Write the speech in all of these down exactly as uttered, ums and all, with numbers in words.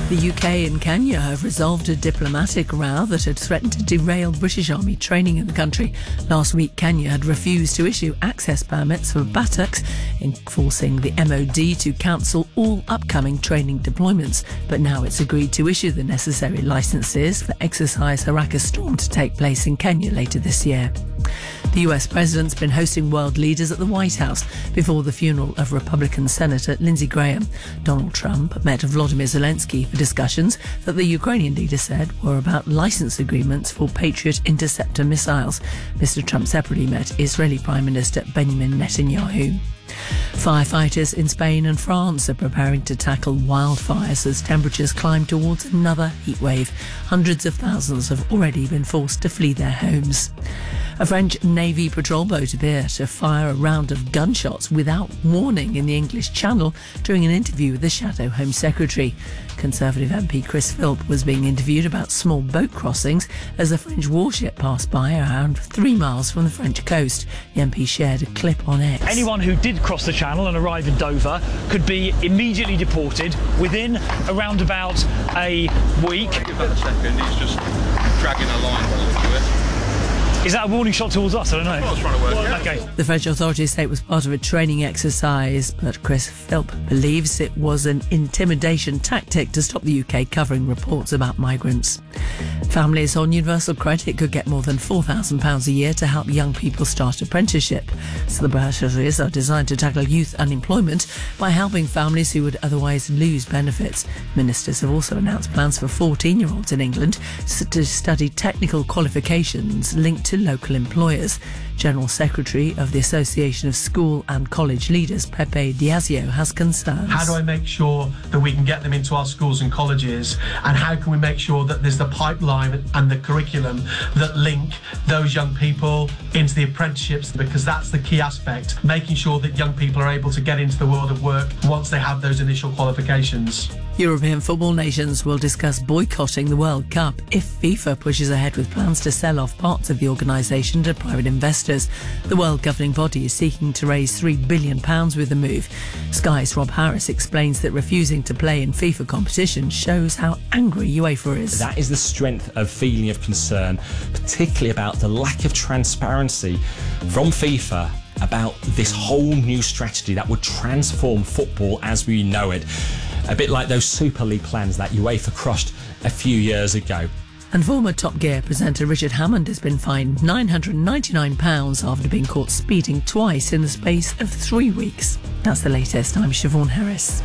The U K and Kenya have resolved a diplomatic row that had threatened to derail British Army training in the country. Last week, Kenya had refused to issue access permits for buttocks, forcing the M O D to cancel all upcoming training deployments. But now it's agreed to issue the necessary licences for exercise Haraka Storm to take place in Kenya later this year. The U S president's been hosting world leaders at the White House before the funeral of Republican Senator Lindsey Graham. Donald Trump met Volodymyr Zelensky for discussions that the Ukrainian leader said were about license agreements for Patriot interceptor missiles. Mister Trump separately met Israeli Prime Minister Benjamin Netanyahu. Firefighters in Spain and France are preparing to tackle wildfires as temperatures climb towards another heatwave. Hundreds of thousands have already been forced to flee their homes. A French Navy patrol boat appeared to fire a round of gunshots without warning in the English Channel during an interview with the Shadow Home Secretary. Conservative M P Chris Philp was being interviewed about small boat crossings as a French warship passed by around three miles from the French coast. The M P shared a clip on X. Anyone who did cross the Channel and arrive in Dover could be immediately deported within around about a week. Give that a second, he's just dragging a line through it. Is that a warning shot towards us? I don't know. I was trying to work out. Okay. The French authorities say it was part of a training exercise, but Chris Philp believes it was an intimidation tactic to stop the U K covering reports about migrants. Families on Universal Credit could get more than four thousand pounds a year to help young people start apprenticeship. So the bursaries are designed to tackle youth unemployment by helping families who would otherwise lose benefits. Ministers have also announced plans for fourteen-year-olds in England to study technical qualifications linked to local employers. General Secretary of the Association of School and College Leaders, Pepe Diazio, has concerns. How do I make sure that we can get them into our schools and colleges, and how can we make sure that there's the pipeline and the curriculum that link those young people into the apprenticeships, because that's the key aspect, making sure that young people are able to get into the world of work once they have those initial qualifications. European football nations will discuss boycotting the World Cup if FIFA pushes ahead with plans to sell off parts of the organisation to private investors. The world governing body is seeking to raise three billion pounds with the move. Sky's Rob Harris explains that refusing to play in FIFA competition shows how angry UEFA is. That is the strength of feeling of concern, particularly about the lack of transparency from FIFA about this whole new strategy that would transform football as we know it. A bit like those Super League plans that UEFA crushed a few years ago. And former Top Gear presenter Richard Hammond has been fined nine hundred ninety-nine pounds after being caught speeding twice in the space of three weeks. That's the latest. I'm Siobhan Harris.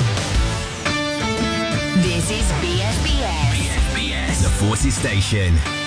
This is B S B S. B S B S, the Forces Station.